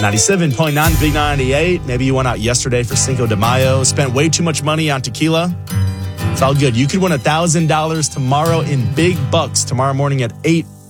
97.9 Big 98. Maybe you went out yesterday for Cinco de Mayo, spent way too much money on tequila. It's all good. You could win $1,000 tomorrow in big bucks tomorrow morning at 8